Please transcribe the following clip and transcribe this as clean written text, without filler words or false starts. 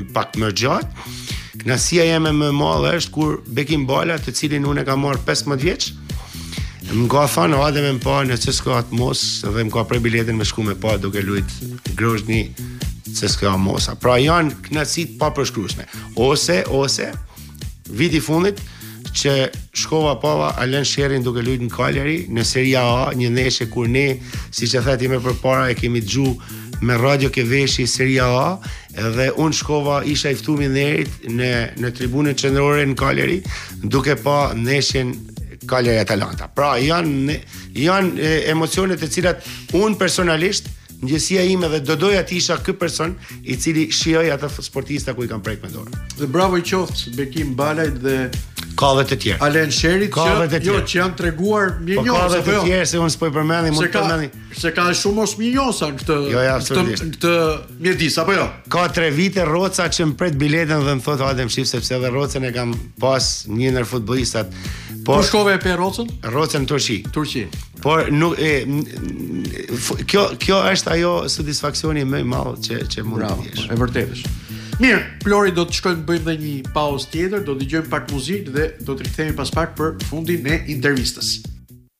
pak më gjatë. Kënaqësia jeme më e madhe është kur Bekim Bala, të cilin unë e kam marrë 15 vjeç, më ka thënë hajde me pa në CSKA Mos dhe më ka prej biletën me shku me pa duke luajt Grozhni CSKA Mosa. Pra janë kënaqësi pa përshkrueshme. Ose viti fundit që shkova pava Alen Sherrin duke luajtur në Cagliari në Serie A, një ndeshje kur ne, siç e thati më përpara, e kemi dëgju me radio ke veshi Serie A, dhe unë shkova, isha i ftuar nderit në tribunën qendrore në Cagliari duke pa ndeshjen Cagliari Atalanta. Pra janë emocione të cilat unë personalisht ndjesia ime dhe do doja të isha ky person i cili shijoj ata sportista ku i kanë prek me dorë. Dhe bravo i qoftë Bekim Balajt dhe ka dhe të tjerë. Alen Sherrit që janë treguar mirënjohës. Ka dhe të tjerë se unë s'po i përmendi, mund të përmendi. Se ka shumë mos mirënjohësa në këtë mjedis apo jo? Ka 3 vite Roca që më pret biletën dhe më thotë hajde më shif sepse edhe Rocën e kam pas një ndër futbollistat. Po shkove pe Rocën? Rocën Turqi. Por nuk kjo është ajo satisfaksioni më i madh që mund të jesh. E vërtetësh. Mirë, Flori, do të shkojmë bëjmë dhe një pauzë tjetër, do të dëgjojmë pak muzikë dhe do të rikthehemi pas pak për fundin e intervistës.